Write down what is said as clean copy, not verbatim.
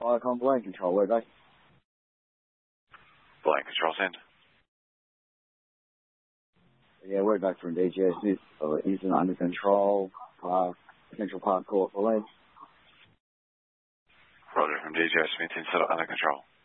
Viacom Blank Control, where they? Blank Control, send. Yeah, we're back from DJI Smith. Eastern under control. Central Park Court for lead. Roger from DJI Smith, inside under control.